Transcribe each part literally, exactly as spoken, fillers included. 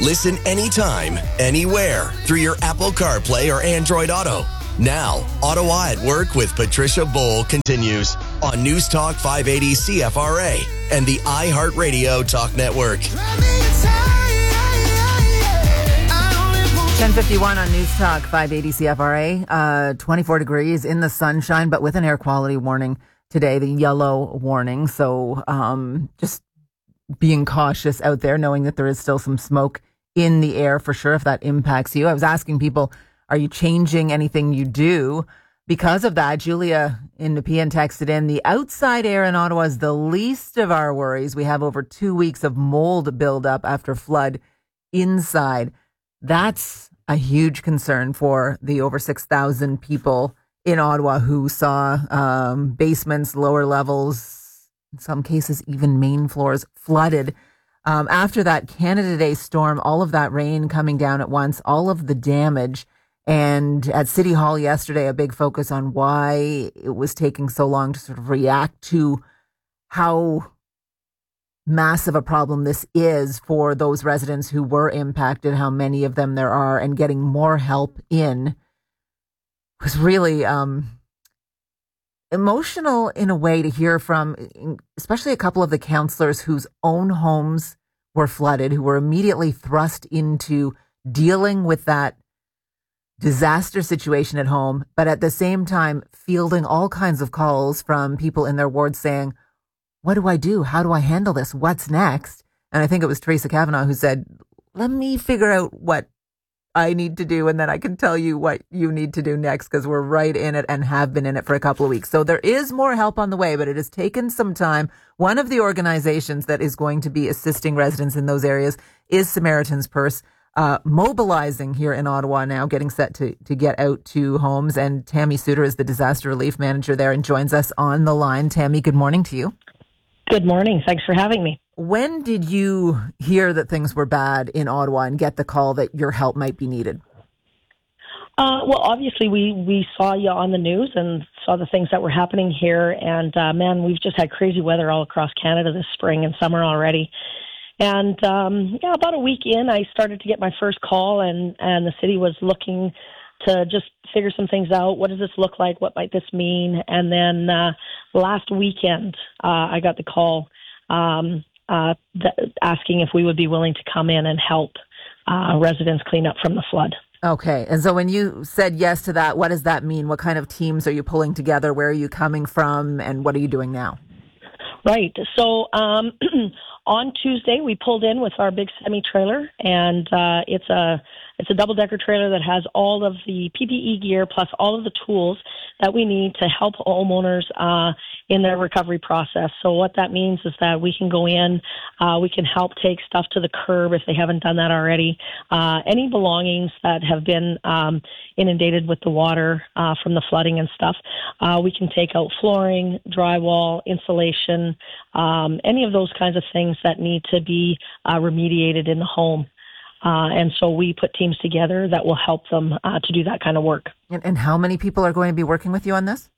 Listen anytime, anywhere through your Apple CarPlay or Android Auto. Now, Ottawa at Work with Patricia Bowl continues on News Talk five eighty C F R A and the iHeartRadio Talk Network. ten fifty-one on News Talk five eighty C F R A. Uh, twenty-four degrees in the sunshine, but with an air quality warning today, the yellow warning. So um, just being cautious out there, knowing that there is still some smoke in the air for sure if that impacts you. I was asking people, are you changing anything you do? Because of that, Julia in Nepean texted in, the outside air in Ottawa is the least of our worries. We have over two weeks of mold buildup after flood inside. That's a huge concern for the over six thousand people in Ottawa who saw um, basements, lower levels, in some cases even main floors flooded. Um, after that Canada Day storm, all of that rain coming down at once, all of the damage. And at City Hall yesterday, a big focus on why it was taking so long to sort of react to how massive a problem this is for those residents who were impacted, how many of them there are, and getting more help in was really um, emotional in a way to hear from, especially a couple of the councillors whose own homes were flooded, who were immediately thrust into dealing with that disaster situation at home, but at the same time fielding all kinds of calls from people in their ward saying, what do I do? How do I handle this? What's next? And I think it was Teresa Kavanagh who said, let me figure out what I need to do, and then I can tell you what you need to do next, because we're right in it and have been in it for a couple of weeks. So there is more help on the way, but it has taken some time. One of the organizations that is going to be assisting residents in those areas is Samaritan's Purse. Uh, mobilizing here in Ottawa now, getting set to, to get out to homes. And Tammy Suter is the disaster relief manager there and joins us on the line. Tammy, good morning to you. Good morning. Thanks for having me. When did you hear that things were bad in Ottawa and get the call that your help might be needed? Uh, well, obviously, we, we saw you on the news and saw the things that were happening here. And, uh, man, we've just had crazy weather all across Canada this spring and summer already. And, um, yeah, about a week in, I started to get my first call, and, and the city was looking to just figure some things out. What does this look like? What might this mean? And then uh, last weekend, uh, I got the call um, uh, th- asking if we would be willing to come in and help uh, residents clean up from the flood. Okay. And so when you said yes to that, what does that mean? What kind of teams are you pulling together? Where are you coming from? And what are you doing now? Right. So um, on Tuesday, we pulled in with our big semi-trailer, and uh, it's a it's a double-decker trailer that has all of the P P E gear plus all of the tools that we need to help homeowners uh, in their recovery process. So what that means is that we can go in, uh, we can help take stuff to the curb if they haven't done that already. Uh, any belongings that have been um, inundated with the water uh, from the flooding and stuff, uh, we can take out flooring, drywall, insulation, um, any of those kinds of things that need to be uh, remediated in the home. Uh, and so we put teams together that will help them uh, to do that kind of work. And, and how many people are going to be working with you on this?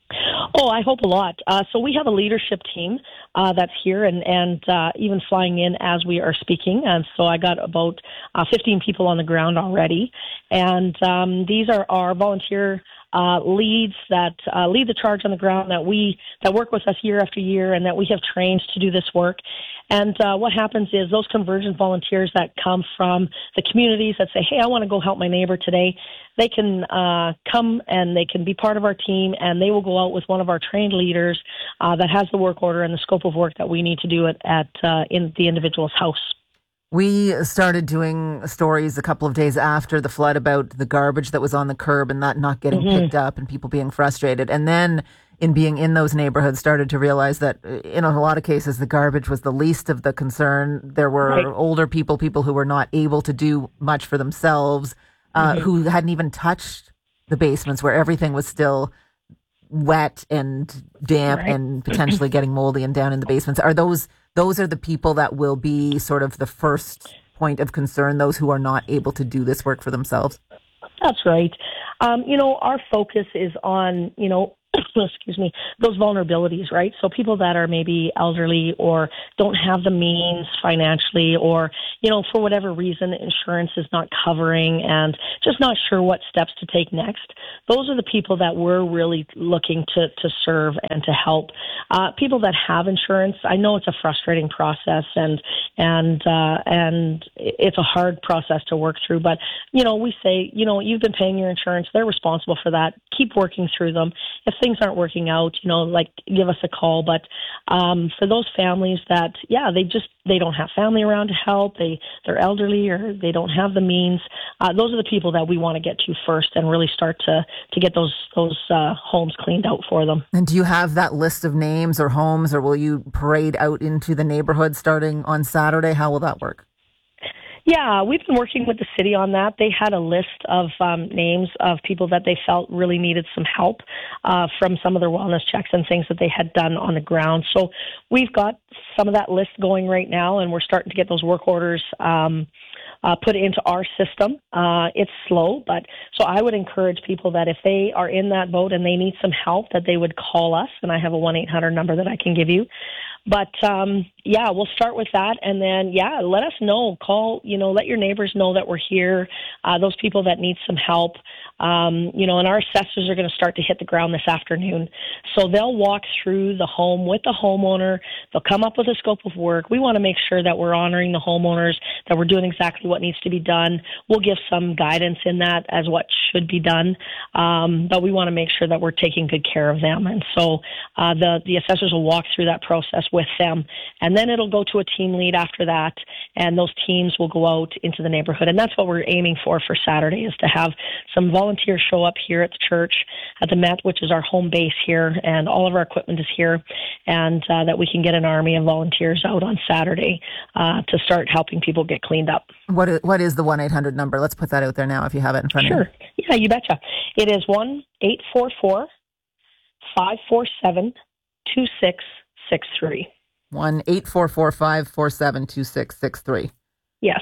Oh, I hope a lot. Uh, so we have a leadership team uh, that's here and, and uh, even flying in as we are speaking. And so I got about uh, fifteen people on the ground already. And um, these are our volunteer uh, leads that uh, lead the charge on the ground, that we that work with us year after year, and that we have trained to do this work. And uh, what happens is those conversion volunteers that come from the communities that say, hey, I want to go help my neighbor today, they can uh, come and they can be part of our team, and they will go out with one of our trained leaders uh, that has the work order and the scope of work that we need to do it at uh, in the individual's house. We started doing stories a couple of days after the flood about the garbage that was on the curb and that not getting mm-hmm. picked up and people being frustrated. And then in being in those neighborhoods, started to realize that in a lot of cases, the garbage was the least of the concern. There were right. older people, people who were not able to do much for themselves, uh, mm-hmm. who hadn't even touched the basements, where everything was still wet and damp right. and potentially getting moldy and down in the basements. Are those those are the people that will be sort of the first point of concern, those who are not able to do this work for themselves? That's right. Um, you know, our focus is on, you know, excuse me, those vulnerabilities, right? So people that are maybe elderly or don't have the means financially, or, you know, for whatever reason, insurance is not covering and just not sure what steps to take next. Those are the people that we're really looking to, to serve and to help. Uh, people that have insurance, I know it's a frustrating process and, and, uh, and it's a hard process to work through, but, you know, we say, you know, you've been paying your insurance. They're responsible for that. Keep working through them. If things aren't working out, you know, like give us a call. But um, for those families that, yeah, they just, they don't have family around to help, they, they're elderly or they don't have the means, uh, those are the people that we want to get to first and really start to, to get those, those uh, homes cleaned out for them. And do you have that list of names or homes, or will you parade out into the neighborhood starting on Saturday? How will that work? Yeah, we've been working with the city on that. They had a list of um, names of people that they felt really needed some help uh, from some of their wellness checks and things that they had done on the ground. So we've got some of that list going right now, and we're starting to get those work orders um, uh, put into our system. Uh, it's slow, but so I would encourage people that if they are in that boat and they need some help, that they would call us, and I have a one eight hundred number that I can give you. But, um, yeah, we'll start with that. And then, yeah, let us know. Call, you know, let your neighbors know that we're here, uh, those people that need some help. Um, you know, and our assessors are going to start to hit the ground this afternoon. So they'll walk through the home with the homeowner. They'll come up with a scope of work. We want to make sure that we're honoring the homeowners, that we're doing exactly what needs to be done. We'll give some guidance in that as what should be done. Um, but we want to make sure that we're taking good care of them. And so uh, the, the assessors will walk through that process with them. And then it'll go to a team lead after that. And those teams will go out into the neighborhood. And that's what we're aiming for for Saturday, is to have some volunteers show up here at the church, at the Met, which is our home base here, and all of our equipment is here, and uh, that we can get an army of volunteers out on Saturday uh, to start helping people get cleaned up. What is, what is the one eight hundred number? Let's put that out there now if you have it in front sure. of you. Sure. Yeah, you betcha. It is one eight four four, five four seven, two six six three. one eight four four, five four seven, two six six three. Yes.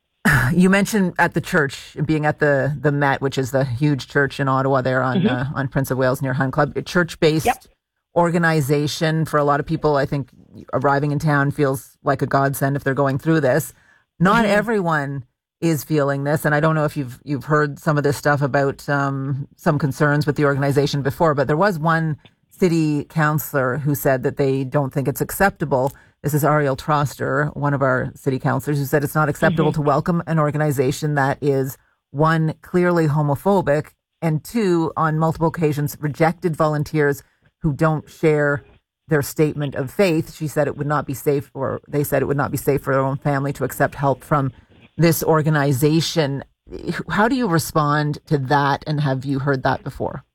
You mentioned at the church, being at the, the Met, which is the huge church in Ottawa there on mm-hmm. uh, on Prince of Wales near Hun Club, a church-based yep. organization. For a lot of people, I think arriving in town feels like a godsend if they're going through this. Not mm-hmm. everyone is feeling this, and I don't know if you've you've heard some of this stuff about um, some concerns with the organization before, but there was one city councillor who said that they don't think it's acceptable. This is Ariel Troster, one of our city councillors, who said it's not acceptable mm-hmm. to welcome an organization that is, one, clearly homophobic, and two, on multiple occasions, rejected volunteers who don't share their statement of faith. She said it would not be safe, or they said it would not be safe for their own family to accept help from this organization. How do you respond to that, and have you heard that before?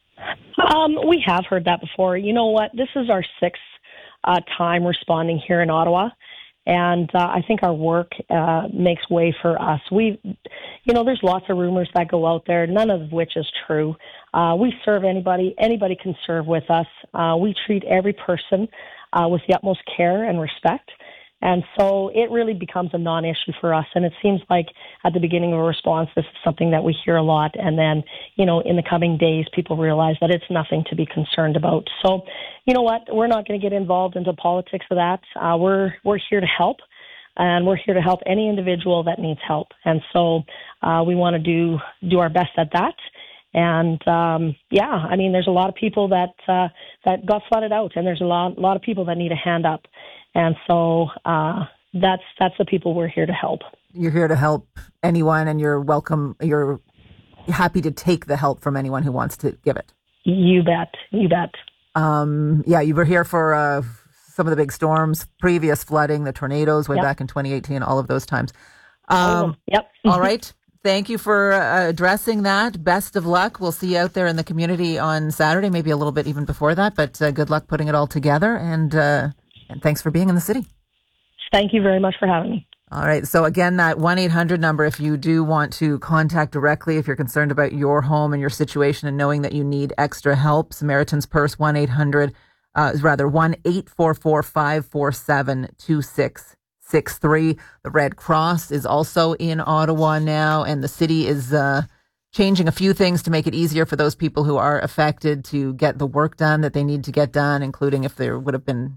Um, we have heard that before. You know what? This is our sixth uh, time responding here in Ottawa, and uh, I think our work uh, makes way for us. We, you know, there's lots of rumors that go out there, none of which is true. Uh, we serve anybody. Anybody can serve with us. Uh, we treat every person uh, with the utmost care and respect. And so it really becomes a non-issue for us. And it seems like at the beginning of a response, this is something that we hear a lot. And then, you know, in the coming days, people realize that it's nothing to be concerned about. So, you know what? We're not going to get involved into politics of that. Uh, we're, we're here to help. And we're here to help any individual that needs help. And so uh, we want to do, do our best at that. And, um, yeah, I mean, there's a lot of people that, uh, that got flooded out, and there's a lot, a lot of people that need a hand up. And so uh, that's that's the people we're here to help. You're here to help anyone, and you're welcome. You're happy to take the help from anyone who wants to give it. You bet. You bet. Um, yeah, you were here for uh, some of the big storms, previous flooding, the tornadoes way yep. back in twenty eighteen, all of those times. Um, oh, yep. All right. Thank you for uh, addressing that. Best of luck. We'll see you out there in the community on Saturday, maybe a little bit even before that, but uh, good luck putting it all together. And uh, And thanks for being in the city. Thank you very much for having me. All right. So again, that one eight hundred number, if you do want to contact directly, if you're concerned about your home and your situation and knowing that you need extra help, Samaritan's Purse, one eight hundred, uh, rather one eight four four, five four seven, two six six three. The Red Cross is also in Ottawa now, and the city is uh, changing a few things to make it easier for those people who are affected to get the work done that they need to get done, including if there would have been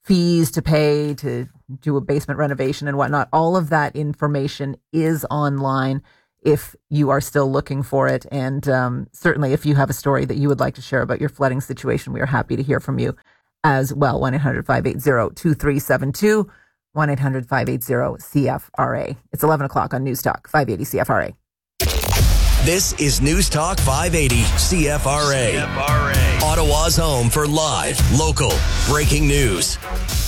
fees to pay to do a basement renovation and whatnot. All of that information is online if you are still looking for it. And um, certainly if you have a story that you would like to share about your flooding situation, we are happy to hear from you as well. one eight hundred five eight zero two three seven two, one eight hundred five eight zero C F R A. It's eleven o'clock on News Talk five eighty C F R A. This is News Talk five eighty C F R A. C F R A. Ottawa's home for live, local, breaking news.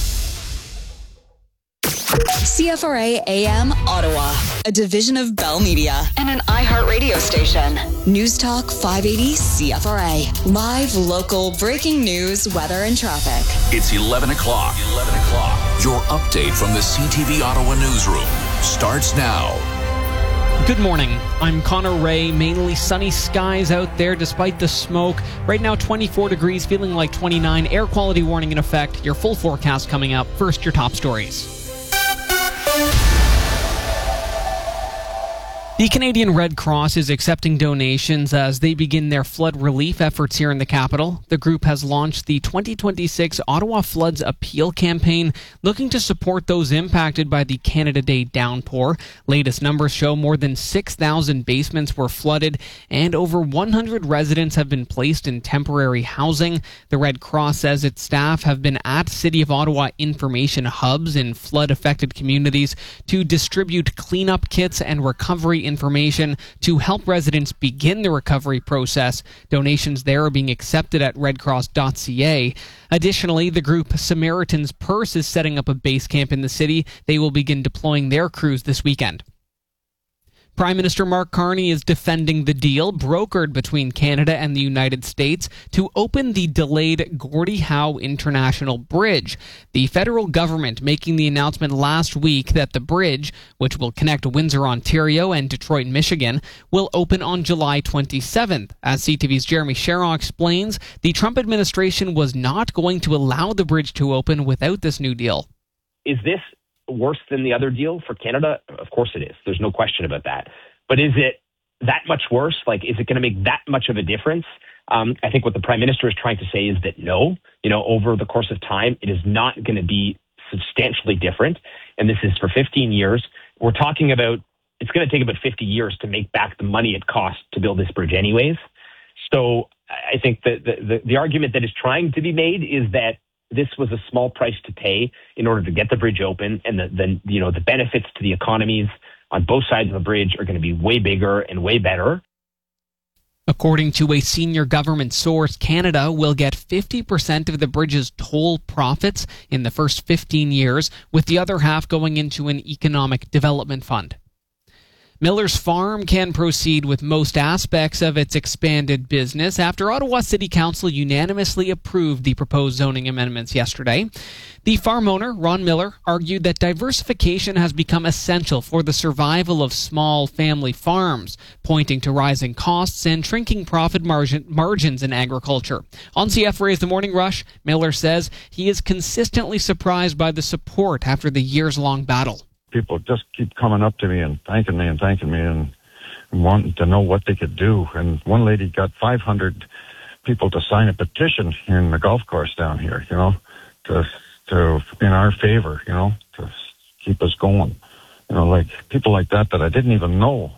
C F R A A M Ottawa, a division of Bell Media and an iHeartRadio station. News Talk five eighty C F R A. Live, local, breaking news, weather, and traffic. It's eleven o'clock. eleven o'clock. Your update from the C T V Ottawa newsroom starts now. Good morning. I'm Connor Ray. Mainly sunny skies out there despite the smoke. Right now, twenty-four degrees, feeling like twenty-nine. Air quality warning in effect. Your full forecast coming up. First, your top stories. The Canadian Red Cross is accepting donations as they begin their flood relief efforts here in the capital. The group has launched the twenty twenty-six Ottawa Floods Appeal campaign, looking to support those impacted by the Canada Day downpour. Latest numbers show more than six thousand basements were flooded and over one hundred residents have been placed in temporary housing. The Red Cross says its staff have been at City of Ottawa information hubs in flood-affected communities to distribute cleanup kits and recovery information to help residents begin the recovery process. Donations there are being accepted at red cross dot c a. Additionally, the group Samaritan's Purse is setting up a base camp in the city. They will begin deploying their crews this weekend. Prime Minister Mark Carney is defending the deal brokered between Canada and the United States to open the delayed Gordie Howe International Bridge. The federal government making the announcement last week that the bridge, which will connect Windsor, Ontario and Detroit, Michigan, will open on July twenty-seventh. As C T V's Jeremy Sherraw explains, the Trump administration was not going to allow the bridge to open without this new deal. Is this worse than the other deal for Canada? Of course it is. There's no question about that. But is it that much worse? Like, is it going to make that much of a difference? Um, I think what the Prime Minister is trying to say is that no, you know, over the course of time, it is not going to be substantially different. And this is for fifteen years. We're talking about, it's going to take about fifty years to make back the money it cost to build this bridge anyways. So I think that the, the, the argument that is trying to be made is that this was a small price to pay in order to get the bridge open, and the, the you know the benefits to the economies on both sides of the bridge are going to be way bigger and way better. According to a senior government source, Canada will get fifty percent of the bridge's toll profits in the first fifteen years, with the other half going into an economic development fund. Miller's Farm can proceed with most aspects of its expanded business after Ottawa City Council unanimously approved the proposed zoning amendments yesterday. The farm owner, Ron Miller, argued that diversification has become essential for the survival of small family farms, pointing to rising costs and shrinking profit margin, margins in agriculture. On C F R A's The Morning Rush, Miller says he is consistently surprised by the support after the years-long battle. People just keep coming up to me and thanking me and thanking me and wanting to know what they could do. And one lady got five hundred people to sign a petition in the golf course down here, you know, to to in our favor, you know, to keep us going. You know, like people like that that I didn't even know.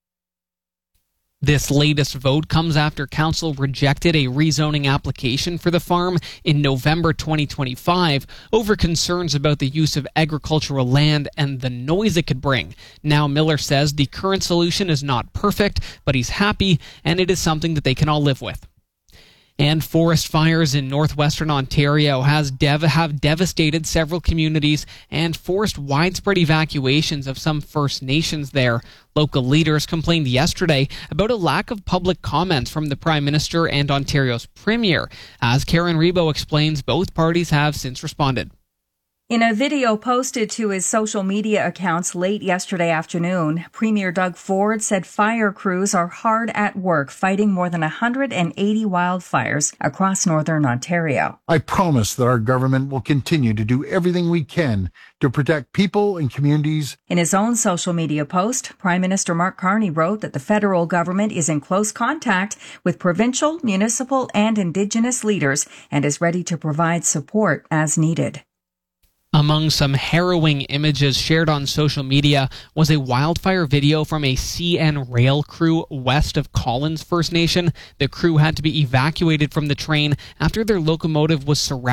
This latest vote comes after Council rejected a rezoning application for the farm in November twenty twenty-five over concerns about the use of agricultural land and the noise it could bring. Now Miller says the current solution is not perfect, but he's happy and it is something that they can all live with. And forest fires in northwestern Ontario has dev- have devastated several communities and forced widespread evacuations of some First Nations there. Local leaders complained yesterday about a lack of public comments from the Prime Minister and Ontario's Premier. As Karen Rebo explains, both parties have since responded. In a video posted to his social media accounts late yesterday afternoon, Premier Doug Ford said fire crews are hard at work fighting more than one hundred eighty wildfires across northern Ontario. I promise that our government will continue to do everything we can to protect people and communities. In his own social media post, Prime Minister Mark Carney wrote that the federal government is in close contact with provincial, municipal, and Indigenous leaders and is ready to provide support as needed. Among some harrowing images shared on social media was a wildfire video from a C N rail crew west of Collins First Nation. The crew had to be evacuated from the train after their locomotive was surrounded